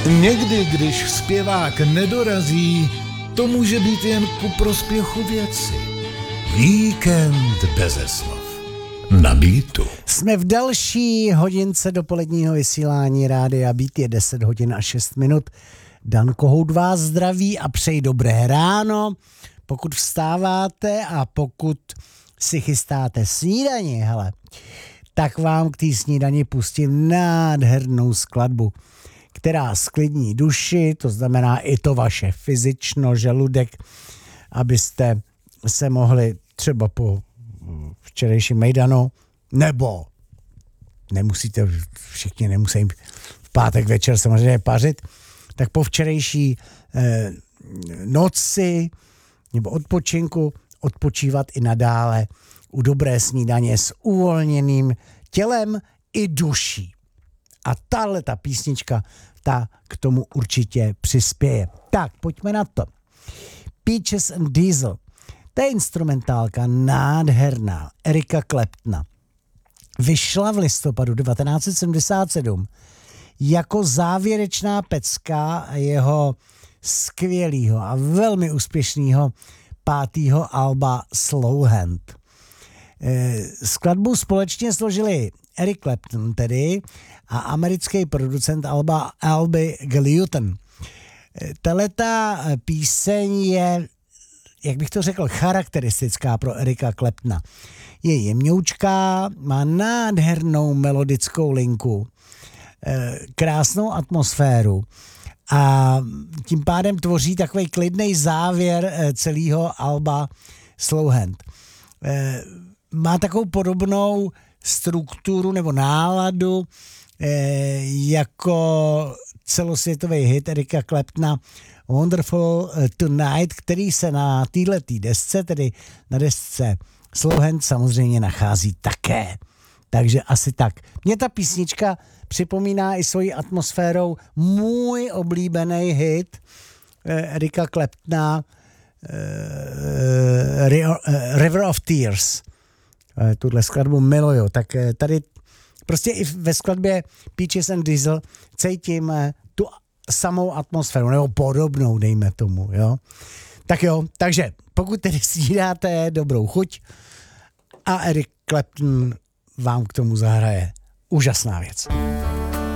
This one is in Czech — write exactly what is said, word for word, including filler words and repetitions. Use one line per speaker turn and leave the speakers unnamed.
Někdy, když zpěvák nedorazí, to může být jen ku prospěchu věci. Víkend beze slov. Na Beatu.
Jsme v další hodince dopoledního vysílání Rádia Beat, je deset hodin a šest minut. Dan Kohout vás zdraví a přeji dobré ráno. Pokud vstáváte a pokud si chystáte snídani, hele, tak vám k té snídani pustím nádhernou skladbu, která sklidní duši, to znamená i to vaše fyzično, žaludek, abyste se mohli třeba po včerejším mejdanu, nebo nemusíte, všichni nemusí v pátek večer samozřejmě pařit, tak po včerejší eh, noci nebo odpočinku odpočívat i nadále u dobré snídaně s uvolněným tělem i duší. A tahle ta písnička, ta k tomu určitě přispěje. Tak, pojďme na to. Peaches and Diesel. To je instrumentálka nádherná Erika Claptona. Vyšla v listopadu devatenáct set sedmdesát sedm jako závěrečná pecka jeho skvělého a velmi úspěšného pátého alba Slow Hand. Skladbu společně složili Eric Clapton tedy a americký producent alba Albie Gilliuton. Tahleta píseň je, jak bych to řekl, charakteristická pro Erika Claptona. Je jemňoučká, má nádhernou melodickou linku, krásnou atmosféru a tím pádem tvoří takový klidný závěr celého alba Slow Hand. Má takovou podobnou strukturu nebo náladu jako celosvětový hit Erika Claptona Wonderful Tonight, který se na této desce, tedy na desce Slow Hand, samozřejmě nachází také. Takže asi tak. Mě ta písnička připomíná i svojí atmosférou můj oblíbený hit Erika Claptona River of Tears. Tuhle skladbu miluju. Tak tady prostě i ve skladbě Peaches and Diesel cítím tu samou atmosféru, nebo podobnou, dejme tomu, jo. Tak jo, takže pokud tedy snídáte, dobrou chuť a Eric Clapton vám k tomu zahraje úžasná věc.